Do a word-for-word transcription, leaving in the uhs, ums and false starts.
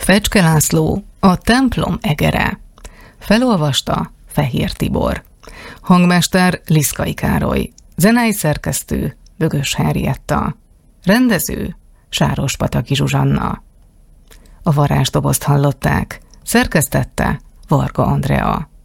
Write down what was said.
Fecske László, a templom egere. Felolvasta Fehér Tibor. Hangmester Liszkai Károly. Zenei szerkesztő Bögös Henrietta. Rendező Sárospataki Zsuzsanna. A varázsdobozt hallották. Szerkesztette Varga Andrea.